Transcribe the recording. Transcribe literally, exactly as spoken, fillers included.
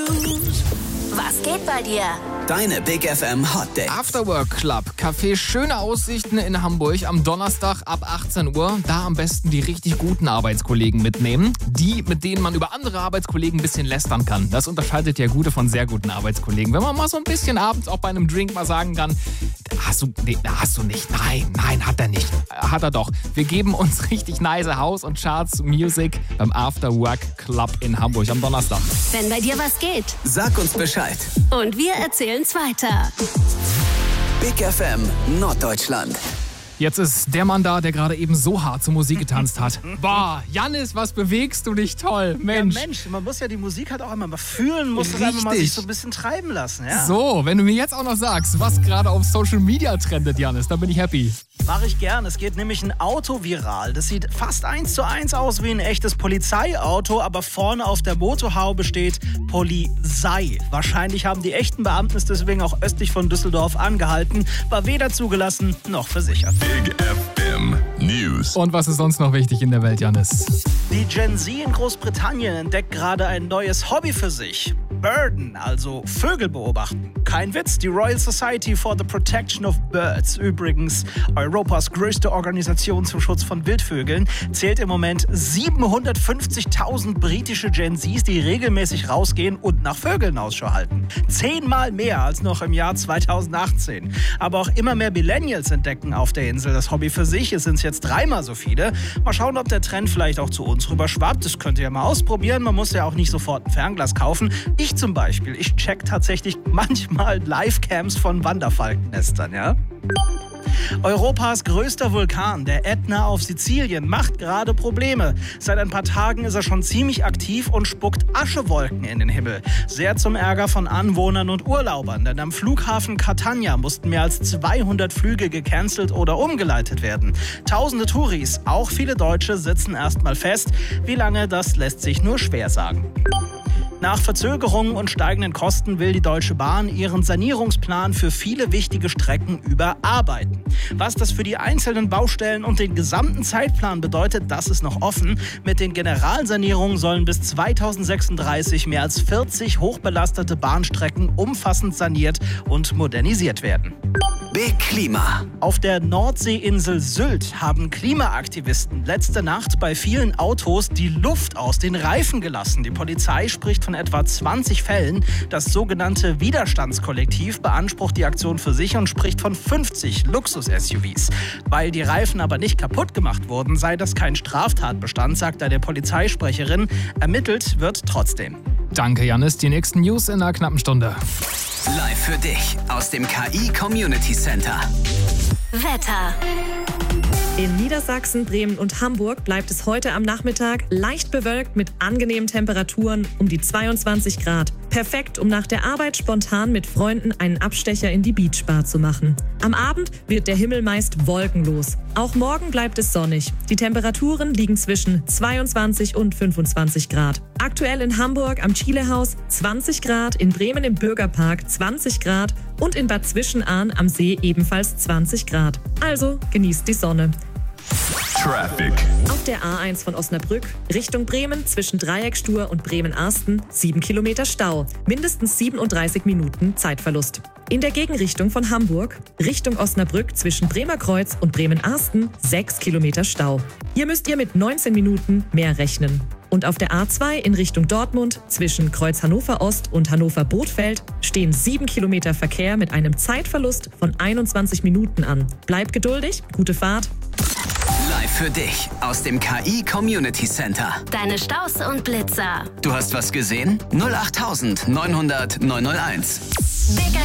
News. Was geht bei dir? Deine Big F M Hot Dates. Afterwork Club, Café Schöne Aussichten in Hamburg am Donnerstag ab achtzehn Uhr. Da am besten die richtig guten Arbeitskollegen mitnehmen. Die, mit denen man über andere Arbeitskollegen ein bisschen lästern kann. Das unterscheidet ja gute von sehr guten Arbeitskollegen. Wenn man mal so ein bisschen abends auch bei einem Drink mal sagen kann, hast du, nee, hast du nicht. Nein, nein, hat er nicht. Hat er doch. Wir geben uns richtig nice House- und Charts-Music beim Afterwork Club in Hamburg am Donnerstag. Wenn bei dir was geht. Sag uns Bescheid. Und wir erzählen's weiter. Big F M Norddeutschland. Jetzt ist der Mann da, der gerade eben so hart zur Musik getanzt hat. Boah, Jannis, was bewegst du dich toll, Mensch. Ja, Mensch, man muss ja die Musik halt auch einmal mal fühlen, muss das einfach mal sich so ein bisschen treiben lassen. Ja? So, wenn du mir jetzt auch noch sagst, was gerade auf Social Media trendet, Jannis, dann bin ich happy. Mache ich gern. Es geht nämlich ein Auto viral. Das sieht fast eins zu eins aus wie ein echtes Polizeiauto, aber vorne auf der Motorhaube steht Polizei. Wahrscheinlich haben die echten Beamten es deswegen auch östlich von Düsseldorf angehalten, war weder zugelassen noch versichert. Big F M News. Und was ist sonst noch wichtig in der Welt, Jannis? Die Gen Z in Großbritannien entdeckt gerade ein neues Hobby für sich. Birden, also Vögel beobachten. Kein Witz, die Royal Society for the Protection of Birds, übrigens Europas größte Organisation zum Schutz von Wildvögeln, zählt im Moment siebenhundertfünfzigtausend britische Gen Zs, die regelmäßig rausgehen und nach Vögeln Ausschau halten. Zehnmal mehr als noch im Jahr zweitausendachtzehn. Aber auch immer mehr Millennials entdecken auf der Insel das Hobby für sich. Es sind jetzt dreimal so viele. Mal schauen, ob der Trend vielleicht auch zu uns rüber schwappt. Das könnt ihr ja mal ausprobieren. Man muss ja auch nicht sofort ein Fernglas kaufen. Ich zum Beispiel, ich check tatsächlich manchmal Livecams von Wanderfalkennestern, ja? Europas größter Vulkan, der Ätna auf Sizilien, macht gerade Probleme. Seit ein paar Tagen ist er schon ziemlich aktiv und spuckt Aschewolken in den Himmel. Sehr zum Ärger von Anwohnern und Urlaubern, denn am Flughafen Catania mussten mehr als zweihundert Flüge gecancelt oder umgeleitet werden. Tausende Touris, auch viele Deutsche, sitzen erstmal fest. Wie lange, das lässt sich nur schwer sagen. Nach Verzögerungen und steigenden Kosten will die Deutsche Bahn ihren Sanierungsplan für viele wichtige Strecken überarbeiten. Was das für die einzelnen Baustellen und den gesamten Zeitplan bedeutet, das ist noch offen. Mit den Generalsanierungen sollen bis zweitausendsechsunddreißig mehr als vierzig hochbelastete Bahnstrecken umfassend saniert und modernisiert werden. Big Klima. Auf der Nordseeinsel Sylt haben Klimaaktivisten letzte Nacht bei vielen Autos die Luft aus den Reifen gelassen. Die Polizei spricht von etwa zwanzig Fällen. Das sogenannte Widerstandskollektiv beansprucht die Aktion für sich und spricht von fünfzig Luxus-S U Vs. Weil die Reifen aber nicht kaputt gemacht wurden, sei das kein Straftatbestand, sagt eine Polizeisprecherin. Ermittelt wird trotzdem. Danke, Jannis. Die nächsten News in einer knappen Stunde. Live für dich aus dem K I Community Center. Wetter. In Niedersachsen, Bremen und Hamburg bleibt es heute am Nachmittag leicht bewölkt mit angenehmen Temperaturen um die zweiundzwanzig Grad. Perfekt, um nach der Arbeit spontan mit Freunden einen Abstecher in die Beachbar zu machen. Am Abend wird der Himmel meist wolkenlos. Auch morgen bleibt es sonnig. Die Temperaturen liegen zwischen zweiundzwanzig und fünfundzwanzig Grad. Aktuell in Hamburg am Chilehaus zwanzig Grad, in Bremen im Bürgerpark zwanzig Grad und in Bad Zwischenahn am See ebenfalls zwanzig Grad. Also genießt die Sonne. Traffic. Auf der A eins von Osnabrück Richtung Bremen zwischen Dreieckstur und Bremen-Arsten sieben Kilometer Stau, mindestens siebenunddreißig Minuten Zeitverlust. In der Gegenrichtung von Hamburg Richtung Osnabrück zwischen Bremerkreuz und Bremen-Arsten sechs Kilometer Stau. Hier müsst ihr mit neunzehn Minuten mehr rechnen. Und auf der A zwei in Richtung Dortmund zwischen Kreuz Hannover Ost und Hannover Bothfeld stehen sieben Kilometer Verkehr mit einem Zeitverlust von einundzwanzig Minuten an. Bleibt geduldig, gute Fahrt. Live für dich aus dem K I Community Center. Deine Staus und Blitzer. Du hast was gesehen? null acht neunhundert neunhunderteins. Big